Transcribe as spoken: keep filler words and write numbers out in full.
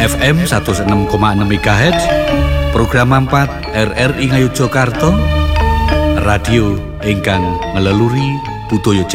F M seratus enam koma enam MHz, program empat R R I Ngayogyakarta, radio ingkang ngeleluri budaya